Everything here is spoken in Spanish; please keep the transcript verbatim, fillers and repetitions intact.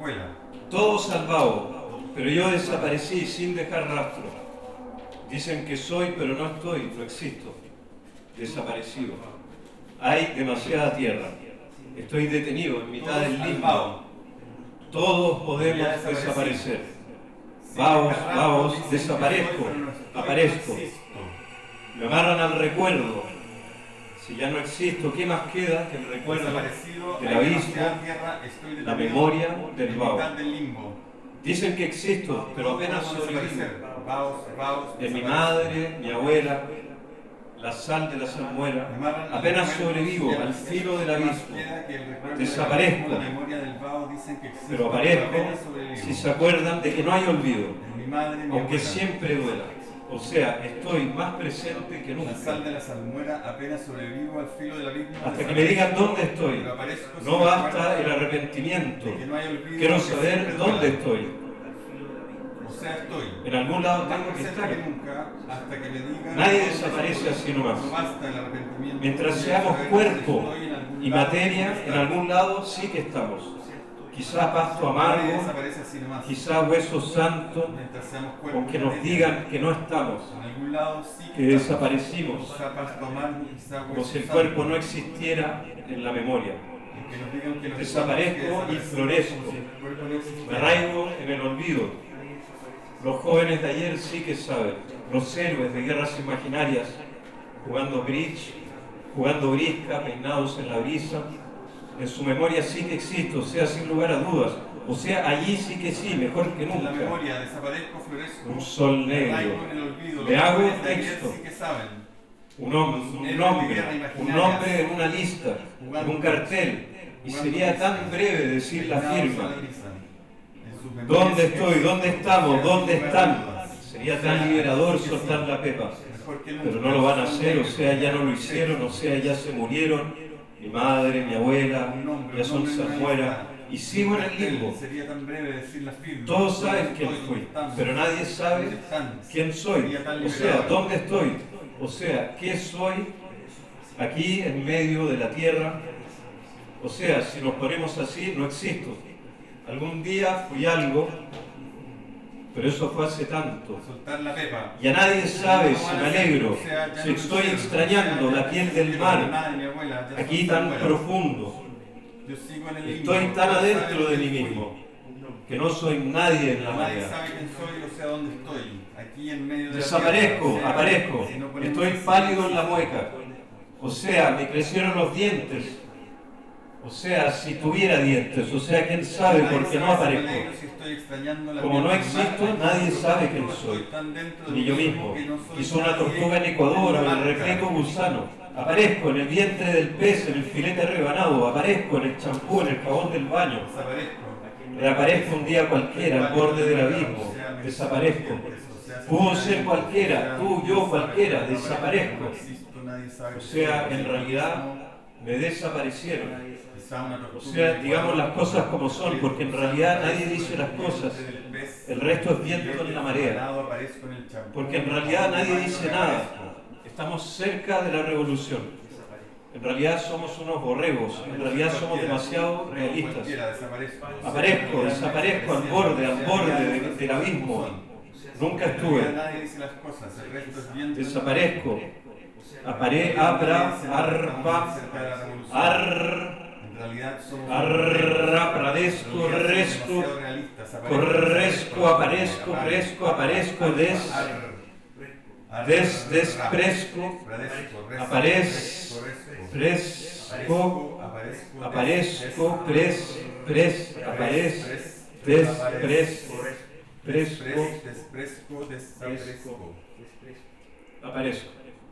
abuela. Todo salvado, pero yo desaparecí sin dejar rastro. Dicen que soy, pero no estoy, no existo. Desaparecido. Hay demasiada tierra. Estoy detenido en mitad del limbo. Todos podemos desaparecer. Vaos, vaos, desaparezco, aparezco. Me amarran al recuerdo. Si ya no existo, ¿qué más queda que el recuerdo del abismo, la memoria del vaho? Dicen que existo, pero apenas sobrevivo. De mi madre, mi abuela, la sal de la salmuera, apenas sobrevivo al filo del abismo. Desaparezco, pero aparezco si se acuerdan de que no hay olvido, aunque siempre duela. O sea, estoy más presente que nunca. Sal de la salmuera, apenas sobrevivo al filo del abismo. Hasta que me digan dónde estoy. No basta el arrepentimiento. Quiero saber dónde estoy. O sea, estoy. En algún lado tengo que estar. Hasta que me digan. Nadie desaparece así nomás. No basta el arrepentimiento. Mientras seamos cuerpo y materia, en algún lado sí que estamos. Quizá pasto amargo, quizá hueso santo, aunque nos digan que no estamos, que desaparecimos, como si el cuerpo no existiera en la memoria. Desaparezco y florezco, me arraigo en el olvido. Los jóvenes de ayer sí que saben, los héroes de guerras imaginarias, jugando bridge, jugando brisca, peinados en la brisa. En su memoria sí que existo, o sea, sin lugar a dudas. O sea, allí sí que sí, mejor que nunca. La memoria, desaparezco, florezco. Un sol negro. Le hago un texto. Un, hombre, un nombre, un nombre en una lista, en un cartel. Y sería tan breve decir la firma. ¿Dónde estoy? ¿Dónde estamos? ¿Dónde están? Sería tan liberador soltar la pepa. Pero no lo van a hacer, o sea, ya no lo hicieron, o sea, ya se murieron. Mi madre, mi abuela, ya son salmuera, y sigo en el limbo. Todos saben quién fui, pero nadie sabe quién soy. O sea, ¿dónde estoy? O sea, ¿qué soy aquí en medio de la tierra? O sea, si nos ponemos así, no existo. Algún día fui algo, pero eso fue hace tanto. Ya nadie sabe si me alegro, si estoy extrañando la piel del mar, aquí tan profundo. Estoy tan adentro de mí mismo, que no soy nadie en la marea. Desaparezco, aparezco, estoy pálido en la mueca. O sea, me crecieron los dientes. O sea, si tuviera dientes, o sea, quién sabe por qué no aparezco. Como no existo, nadie sabe quién soy, ni yo mismo. Hizo una tortuga en Ecuador, o el reflejo gusano. Aparezco en el vientre del pez, en el filete rebanado. Aparezco en el champú, en el jabón del baño. Reaparezco un día cualquiera, al borde del abismo. Desaparezco. Pudo ser cualquiera, tú, yo, cualquiera. Desaparezco. O sea, en realidad me desaparecieron. O sea, digamos las cosas como son, porque en realidad nadie dice las cosas. El resto es viento en la marea. Porque en realidad nadie dice nada. Estamos cerca de la revolución. En realidad somos unos borregos. En realidad somos demasiado realistas. Aparezco, desaparezco al borde, al borde de, del abismo. Nunca estuve. Desaparezco. Apare, abra, arpa, ar. Arra, pradezco, resco, corresco, aparezco, presco, aparezco, des, des, despresco, aparez, fresco, aparezco, pres, pres, aparez, des, pres, presco, presco, aparezco.